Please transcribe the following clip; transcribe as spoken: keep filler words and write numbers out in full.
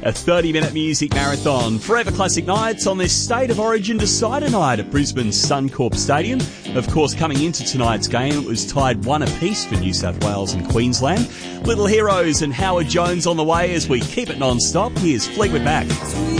A thirty-minute music marathon. Forever Classic Nights on this State of Origin decider night at Brisbane's Suncorp Stadium. Of course, coming into tonight's game, it was tied one apiece for New South Wales and Queensland. Little Heroes and Howard Jones on the way as we keep it non-stop. Here's Fleetwood Mac.